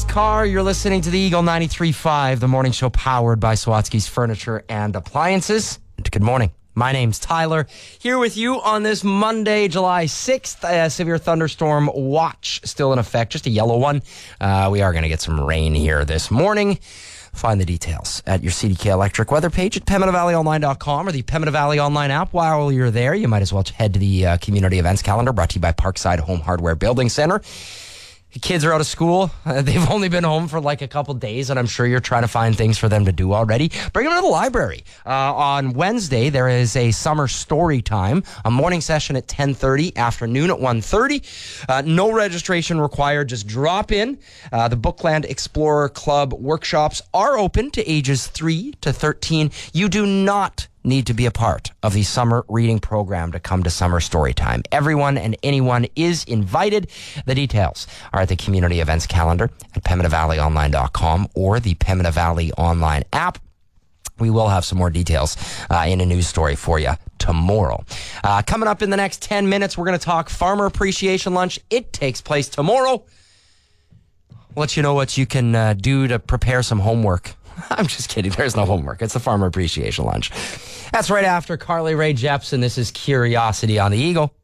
fixed car, you're listening to the Eagle 93.5, the morning show powered by Sawatsky's Furniture and Appliances. Good morning. My name's Tyler, here with you on this Monday, July 6th. Severe thunderstorm watch still in effect, just a yellow one. We are going to get some rain here this morning. Find the details at your CDK Electric weather page at PembinaValleyOnline.com or the Pembina Valley Online app. While you're there, you might as well head to the community events calendar brought to you by Parkside Home Hardware Building Center. The kids are out of school. They've only been home for like a couple days, and I'm sure you're trying to find things for them to do already. Bring them to the library. On Wednesday, there is a summer story time, a morning session at 10:30, afternoon at 1:30. No registration required. Just drop in. The Bookland Explorer Club workshops are open to ages 3 to 13. You do not need to be a part of the summer reading program to come to summer story time. Everyone and anyone is invited. The details are at the community events calendar at PembinaValleyOnline.com or the Pembina Valley Online app. We will have some more details in a news story for you tomorrow. Coming up in the next 10 minutes, we're going to talk Farmer Appreciation Lunch. It takes place tomorrow. We'll let you know what you can do to prepare some homework. I'm just kidding. There's no homework. It's the Farmer Appreciation Lunch. That's right after Carly Rae Jepsen. This is Curiosity on the Eagle.